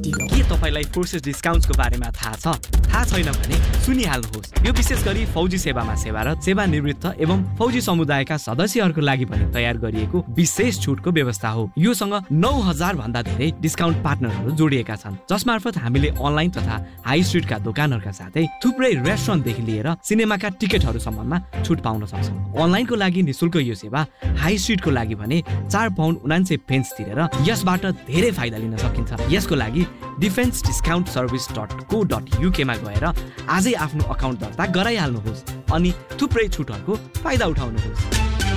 सजिलो। के तपाईलाई फोर्सेस डिस्काउन्ट्सको बारेमा थाहा छ? थाहा छैन भने सुनिहाल्नुहोस्। यो विशेष गरी फौजी सेवामा सेवारत, सेवानिवृत्त एवं फौजी समुदायका सदस्यहरूको लागि पनि तयार गरिएको विशेष छुटको व्यवस्था हो। योसँग 9000 भन्दा धेरै डिस्काउन्ट पार्टनरहरू जोडिएका छन्, जसमार्फत हामीले अनलाइन तथा हाई स्ट्रिटका दोकानहरूका साथै थुप्रै रेस्टुरेन्टदेखि लिएर सिनेमाका टिकटहरूसम्ममा छुट पाउन सक्छौँ। अनलाइनको लागि निशुल्क यो सेवा, हाई स्ट्रिटको लागि भने 4 पाउन्ड 79 पेन्स तिरेर यसबाट धेरै फाइदा लिन सकिन्छ। यसको लागि defensediscountservice.co.uk मा गएर आजै आफ्नो अकाउन्ट दर्ता गराइहाल्नुहोस् अनि थुप्रै छुटहरूको फाइदा उठाउनुहोस्।